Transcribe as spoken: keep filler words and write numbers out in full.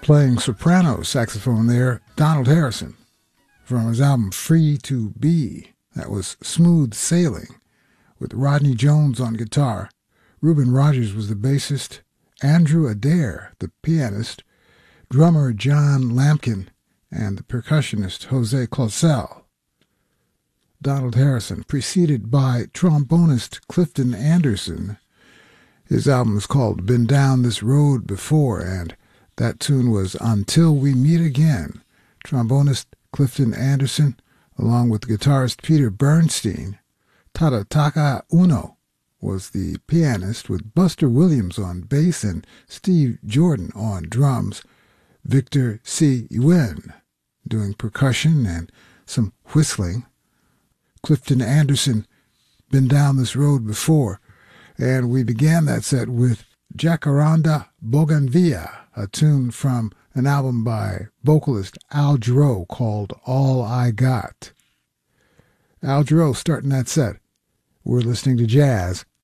Playing soprano saxophone there, Donald Harrison, from his album Free to Be. That was Smooth Sailing, with Rodney Jones on guitar. Reuben Rogers was the bassist, Andrew Adair, the pianist, drummer John Lampkin, and the percussionist Jose Clausel. Donald Harrison, preceded by trombonist Clifton Anderson. His album is called Been Down This Road Before, and that tune was Until We Meet Again. Trombonist Clifton Anderson, along with guitarist Peter Bernstein. Tadataka Uno was the pianist, with Buster Williams on bass and Steve Jordan on drums. Victor C. Yuen doing percussion and some whistling. Clifton Anderson, Been Down This Road Before. And we began that set with Jacaranda Bougainvillea, a tune from an album by vocalist Al Jarreau called All I Got. Al Jarreau starting that set. We're listening to jazz